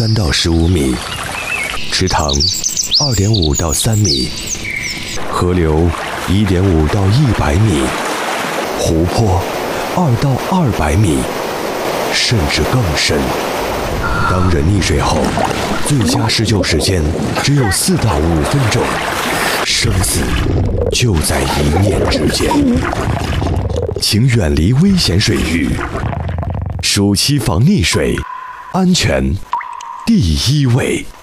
3到15米，池塘2.5到3米，河流1.5到100米，湖泊2到200米，甚至更深。当人溺水后，最佳施救时间只有4到5分钟，生死就在一念之间。请远离危险水域，暑期防溺水，安全第一位。